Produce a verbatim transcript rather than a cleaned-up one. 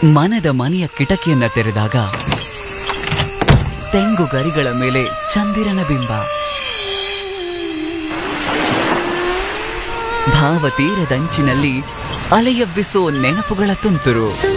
ಮನದ ಮನೆಯ ಕಿಟಕಿಯನ್ನ ತೆರೆದಾಗ ತೆಂಗು ಗರಿಗಳ ಮೇಲೆ ಚಂದಿರನ ಬಿಂಬ. ಭಾವತೀರದಂಚಿನಲ್ಲಿ ಅಲೆಯಬ್ಬಿಸೋ ನೆನಪುಗಳ ತುಂತುರು.